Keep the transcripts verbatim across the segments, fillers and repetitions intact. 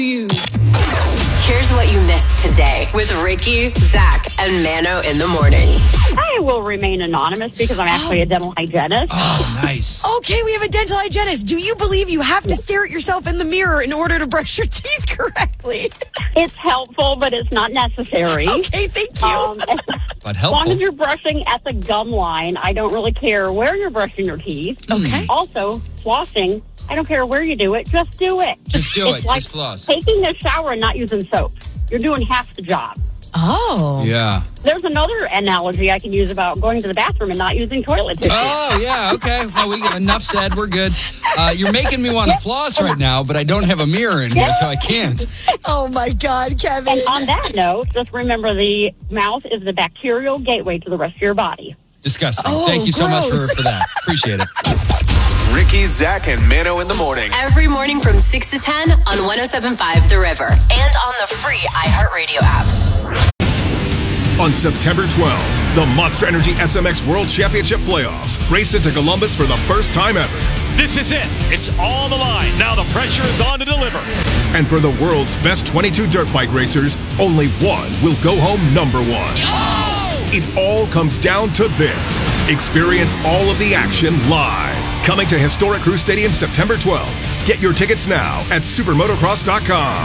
you. Here's what you missed today with Ricky, Zach, and Mano in the morning. I will remain anonymous because I'm actually oh. a dental hygienist. Oh, nice. Okay, we have a dental hygienist. Do you believe you have to stare at yourself in the mirror in order to brush your teeth correctly? It's helpful, but it's not necessary. Okay, thank you. Um, but helpful. As long as you're brushing at the gum line, I don't really care where you're brushing your teeth. Okay. Also, flossing, I don't care where you do it, just do it. Just do it's it, like just floss. Taking a shower and not using soap. You're doing half the job. Oh. Yeah. There's another analogy I can use about going to the bathroom and not using toilet tissue. Oh, yeah, okay. Well, we enough said. We're good. Uh, you're making me want to floss right now, but I don't have a mirror in here, so I can't. Oh, my God, Kevin. And on that note, just remember the mouth is the bacterial gateway to the rest of your body. Disgusting. Oh, Thank you so gross. much for, for that. Appreciate it. Ricky, Zach, and Mano in the morning. Every morning from six to ten on one oh seven point five The River and on the free iHeartRadio app. On September twelfth, the Monster Energy S M X World Championship Playoffs race into Columbus for the first time ever. This is it. It's all the line. Now the pressure is on to deliver. And for the world's best twenty-two dirt bike racers, only one will go home number one. Oh! It all comes down to this. Experience all of the action live. Coming to Historic Crew Stadium September twelfth. Get your tickets now at supermotocross dot com.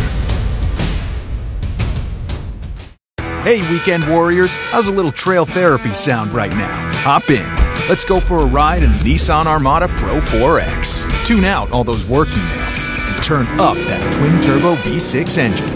Hey, weekend warriors, how's a little trail therapy sound right now? Hop in. Let's go for a ride in the Nissan Armada Pro four X. Tune out all those work emails and turn up that twin-turbo V six engine.